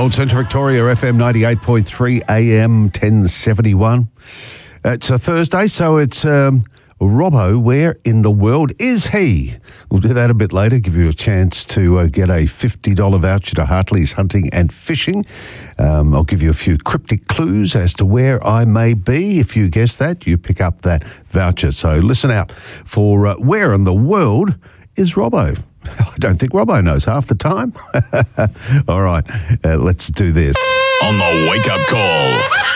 Gold Central Victoria, FM 98.3, AM 1071. It's a Thursday, so it's Robbo. Where in the world is he? We'll do that a bit later, give you a chance to get a $50 voucher to Hartley's Hunting and Fishing. I'll give you a few cryptic clues as to where I may be. If you guess that, you pick up that voucher. So listen out for where in the world is Robbo. I don't think Robbo knows half the time. All right, let's do this. On the wake-up call,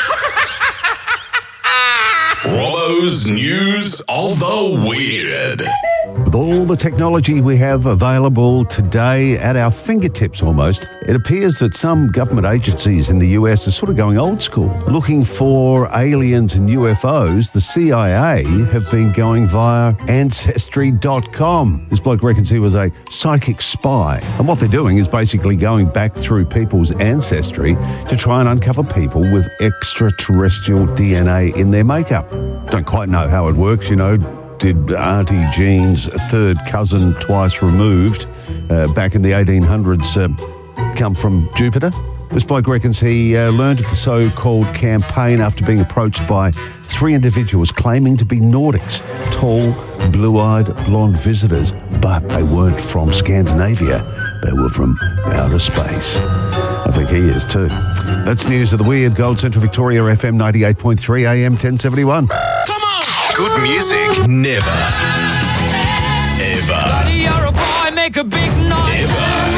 Robbo's News of the Weird. With all the technology we have available today at our fingertips almost, it appears that some government agencies in the US are sort of going old school. Looking for aliens and UFOs, the CIA have been going via Ancestry.com. This bloke reckons he was a psychic spy. And what they're doing is basically going back through people's ancestry to try and uncover people with extraterrestrial DNA in their makeup. Don't quite know how it works, Did Auntie Jean's third cousin twice removed back in the 1800s come from Jupiter? This bloke reckons he learned of the so-called campaign after being approached by 3 individuals claiming to be Nordics, tall, blue-eyed, blonde visitors, but they weren't from Scandinavia. They were from outer space. I think he is too. That's News of the Weird. Gold Central Victoria, FM 98.3, AM 1071. Good music never, ever, Buddy, you're a boy, make a big noise.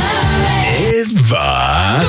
ever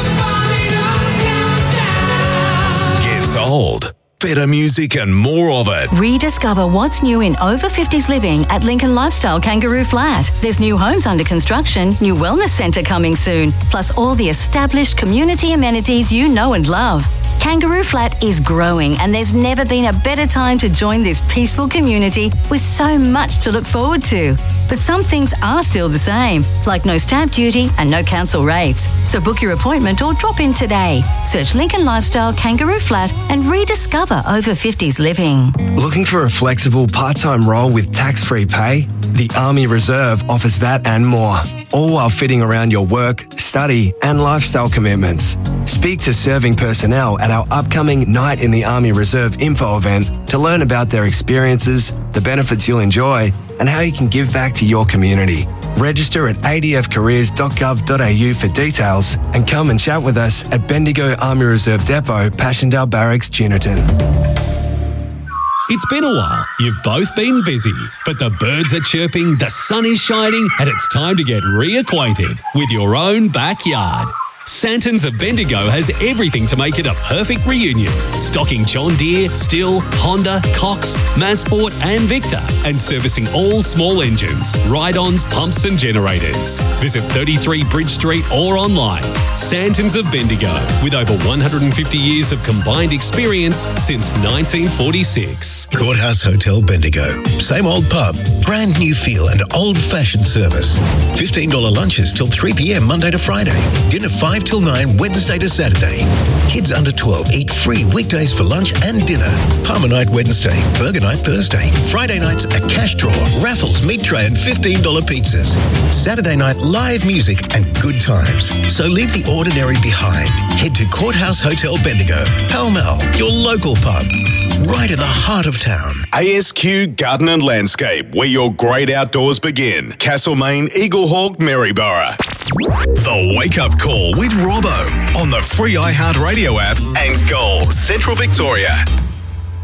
gets old. Better music and more of it. Rediscover what's new in over 50s living at Lincoln Lifestyle Kangaroo Flat. There's new homes under construction, new wellness centre coming soon, plus all the established community amenities you know and love. Kangaroo Flat is growing and there's never been a better time to join this peaceful community with so much to look forward to. But some things are still the same, like no stamp duty and no council rates. So book your appointment or drop in today. Search Lincoln Lifestyle Kangaroo Flat and rediscover over 50s living. Looking for a flexible part-time role with tax-free pay? The Army Reserve offers that and more, all while fitting around your work, study and lifestyle commitments. Speak to serving personnel at our upcoming Night in the Army Reserve info event to learn about their experiences, the benefits you'll enjoy and how you can give back to your community. Register at adfcareers.gov.au for details and come and chat with us at Bendigo Army Reserve Depot, Passchendaele Barracks, Juniterton. It's been a while. You've both been busy, but the birds are chirping, the sun is shining, and it's time to get reacquainted with your own backyard. Santons of Bendigo has everything to make it a perfect reunion. Stocking John Deere, Stihl, Honda, Cox, Mazsport and Victor. And servicing all small engines, ride-ons, pumps and generators. Visit 33 Bridge Street or online. Santons of Bendigo, with over 150 years of combined experience since 1946. Courthouse Hotel Bendigo. Same old pub, brand new feel and old-fashioned service. $15 lunches till 3 p.m. Monday to Friday. Dinner 5 till 9 Wednesday to Saturday. Kids under 12 eat free weekdays for lunch and dinner. Palmer night Wednesday, burger night Thursday. Friday nights a cash draw, raffles, meat tray and $15 pizzas. Saturday night live music and good times. So leave the ordinary behind. Head to Courthouse Hotel Bendigo, Pall Mall, your local pub, right in the heart of town. ASQ Garden and Landscape, where your great outdoors begin. Castlemaine, Eaglehawk, Maryborough. The Wake Up Call with Robbo on the free iHeartRadio app and Gold Central Victoria.